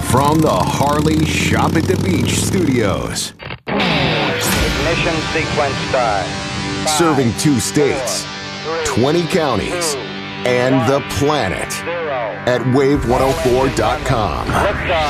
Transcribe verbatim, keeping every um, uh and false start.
From the Harley Shop at the Beach studios. Ignition sequence start. Five, Serving two states, four, three, twenty counties, two, and one, the planet zero. at wave one oh four dot com. Liftoff.